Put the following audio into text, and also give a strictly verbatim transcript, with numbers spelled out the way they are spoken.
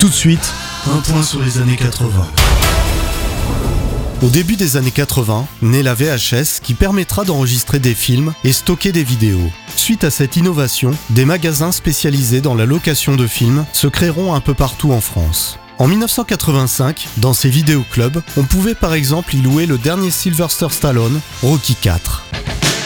Tout de suite, un point sur les années quatre-vingts. Au début des années quatre-vingts, naît la V H S qui permettra d'enregistrer des films et stocker des vidéos. Suite à cette innovation, des magasins spécialisés dans la location de films se créeront un peu partout en France. En dix-neuf cent quatre-vingt-cinq, dans ces vidéoclubs, on pouvait par exemple y louer le dernier Sylvester Stallone, Rocky quatre.